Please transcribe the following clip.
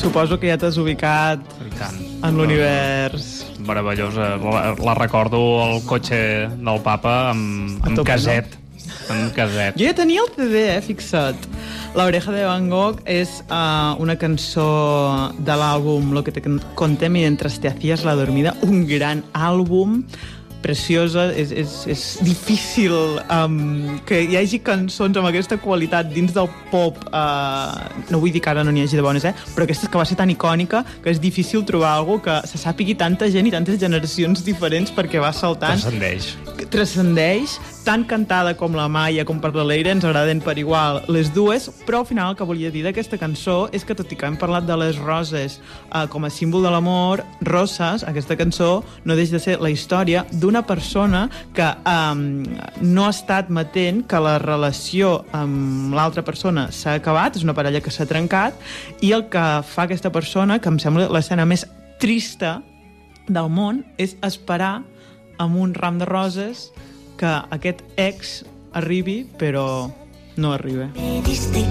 suposo que ja t'has ubicat en l'univers. Meravellosa. La recordo al cotxe del papa amb caset. Amb caset. Jo ja tenia el CD, fixa't. La Oreja de Van Gogh és una cançó de l'àlbum Lo que te conté mientras te hacías la dormida, un gran àlbum, preciosa, és difícil que hi hagi cançons amb aquesta qualitat dins del pop, no vull dir que ara no n'hi hagi de bones, però aquesta que va ser tan icònica que és difícil trobar alguna que se sàpigui tanta gent i tantes generacions diferents perquè va saltant. Transcendeix, tant cantada com la Maia com per la Leire, ens agraden per igual les dues, però al final el que volia dir d'aquesta cançó és que, tot i que hem parlat de les roses com a símbol de l'amor, Roses, aquesta cançó, no deixa de ser la història d'una persona que no ha estat admetent que la relació amb l'altra persona s'ha acabat, és una parella que s'ha trencat, i el que fa aquesta persona, que em sembla l'escena més trista del món, és esperar amb un ram de roses que aquest ex arribi, però no arriba. Me diste